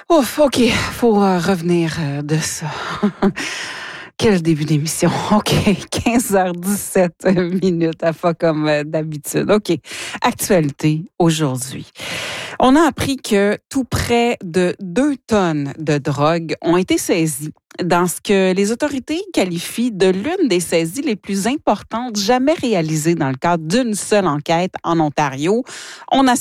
Ouf, OK, faut revenir de ça. Quel début d'émission. OK, 15h17 minutes, à fois comme d'habitude. OK, actualité aujourd'hui. On a appris que tout près de 2 tonnes de drogue ont été saisies dans ce que les autorités qualifient de l'une des saisies les plus importantes jamais réalisées dans le cadre d'une seule enquête en Ontario. On a